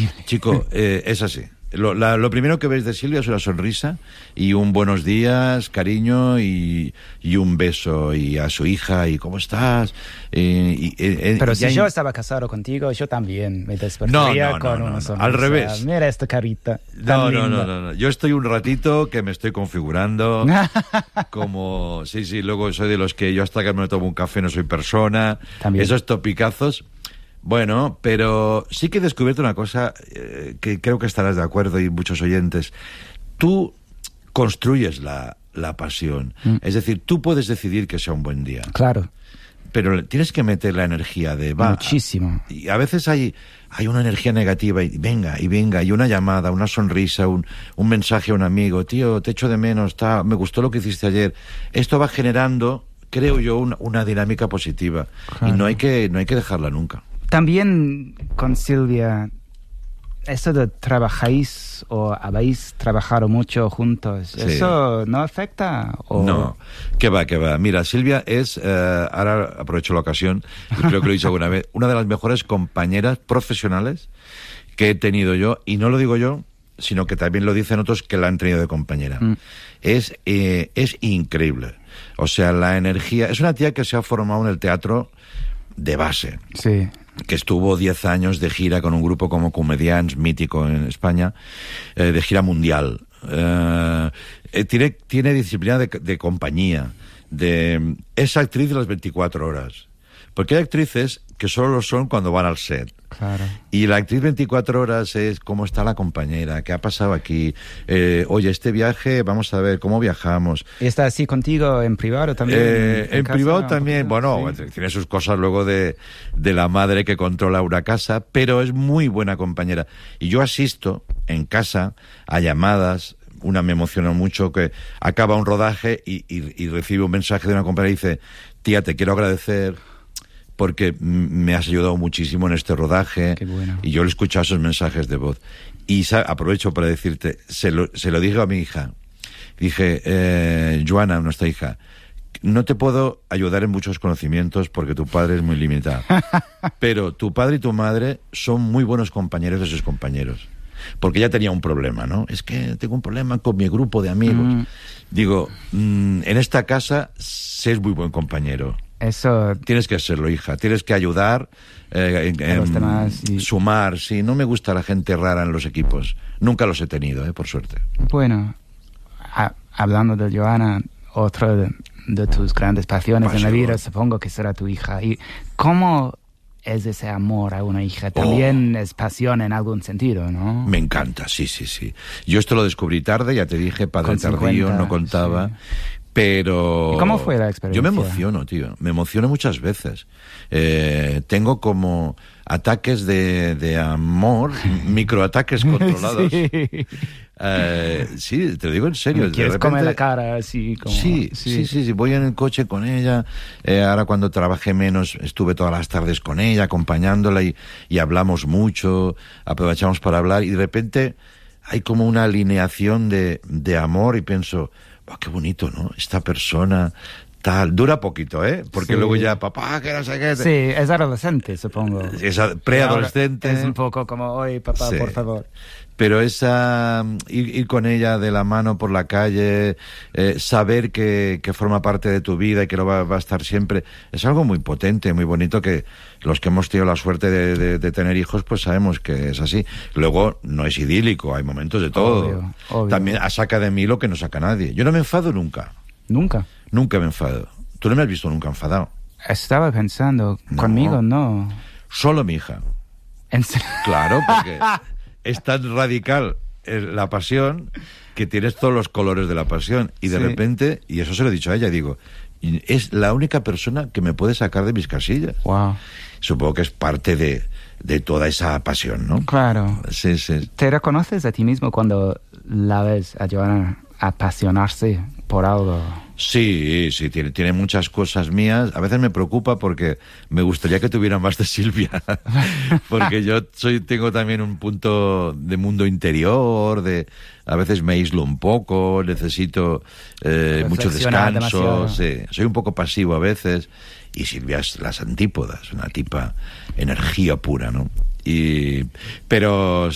increíble. Chico, es así. Lo primero que ves de Silvia es una sonrisa y un buenos días, cariño y un beso, y a su hija, y ¿cómo estás? Pero si yo estaba casado contigo, yo también me despertaría con una sonrisa. Al revés. Mira esta carita tan linda. No. Yo estoy un ratito que me estoy configurando como... Sí, luego soy de los que yo hasta que me tomo un café no soy persona. También. Esos topicazos... Bueno, pero sí que he descubierto una cosa que creo que estarás de acuerdo, y muchos oyentes. Tú construyes la pasión. Es decir, tú puedes decidir que sea un buen día. Claro. Pero tienes que meter la energía de... Muchísimo. Y a veces hay una energía negativa y venga, y una llamada, una sonrisa, un mensaje a un amigo. Tío, te echo de menos, me gustó lo que hiciste ayer. Esto va generando, creo yo, una dinámica positiva. Claro. Y no hay que dejarla nunca. También con Silvia, ¿eso de trabajáis o habéis trabajado mucho juntos? Sí. ¿Eso no afecta? ¿O? No, que va. Mira, Silvia es, ahora aprovecho la ocasión, y creo que lo he dicho alguna vez, una de las mejores compañeras profesionales que he tenido yo, y no lo digo yo, sino que también lo dicen otros que la han tenido de compañera. Es increíble. O sea, la energía... Es una tía que se ha formado en el teatro de base. Sí. Que estuvo 10 años de gira con un grupo como Comedians, mítico en España, de gira mundial. Tiene disciplina de compañía. Es actriz de las 24 horas. Porque hay actrices que solo lo son cuando van al set. Claro. Y la actriz 24 horas es cómo está la compañera, qué ha pasado aquí. Oye, este viaje, vamos a ver cómo viajamos. ¿Y está así contigo en privado también? En privado también, bueno, sí. Tiene sus cosas luego de la madre que controla una casa, pero es muy buena compañera. Y yo asisto en casa a llamadas. Una me emocionó mucho, que acaba un rodaje y recibe un mensaje de una compañera y dice: tía, te quiero agradecer porque me has ayudado muchísimo en este rodaje. Qué bueno. Y yo le he escuchado esos mensajes de voz. Y aprovecho para decirte, se lo dije a mi hija. Dije, Joana, nuestra hija, no te puedo ayudar en muchos conocimientos porque tu padre es muy limitado. Pero tu padre y tu madre son muy buenos compañeros de sus compañeros. Porque ella tenía un problema, ¿no? Es que tengo un problema con mi grupo de amigos. Digo, en esta casa sé muy buen compañero. Eso... Tienes que serlo, hija. Tienes que ayudar, los demás, y... sumar. Sí, no me gusta la gente rara en los equipos. Nunca los he tenido, por suerte. Bueno, hablando de Joana, otra de tus grandes pasiones en la vida, supongo que será tu hija. ¿Y cómo es ese amor a una hija? También es pasión en algún sentido, ¿no? Me encanta, sí. Yo esto lo descubrí tarde, ya te dije, padre tardío, no contaba... Sí. Pero... ¿Y cómo fue la experiencia? Yo me emociono, tío. Me emociono muchas veces. Tengo como ataques de amor, microataques controlados. Sí, te lo digo en serio. ¿Quieres comer la cara así? Como... Sí. Voy en el coche con ella. Ahora cuando trabajé menos, estuve todas las tardes con ella, acompañándola y hablamos mucho, aprovechamos para hablar y de repente hay como una alineación de amor y pienso... Oh, qué bonito, ¿no? Esta persona, tal. Dura poquito, ¿eh? Porque luego ya, papá, que no sé qué. Sí, es adolescente, supongo. Es preadolescente. Es un poco como, oye, papá, por favor. Pero ir con ella de la mano por la calle, saber que forma parte de tu vida y que lo va a estar siempre, es algo muy potente, muy bonito, que los que hemos tenido la suerte de tener hijos, pues sabemos que es así. Luego, no es idílico, hay momentos de todo. Obvio. También saca de mí lo que no saca nadie. Yo no me enfado nunca. ¿Nunca? Nunca me enfado. Tú no me has visto nunca enfadado. Estaba pensando, conmigo no. Solo mi hija. ¿En serio? Claro, porque... Es tan radical la pasión que tienes todos los colores de la pasión. Y de repente, y eso se lo he dicho a ella, digo, es la única persona que me puede sacar de mis casillas. Wow. Supongo que es parte de toda esa pasión, ¿no? Claro. Sí. ¿Te reconoces a ti mismo cuando la ves a Joana apasionarse por algo? Sí, tiene muchas cosas mías. A veces me preocupa porque me gustaría que tuviera más de Silvia. Porque yo tengo también un punto de mundo interior, a veces me aíslo un poco, necesito mucho descanso. Sí, soy un poco pasivo a veces. Y Silvia es las antípodas, una tipa energía pura, ¿no? Pero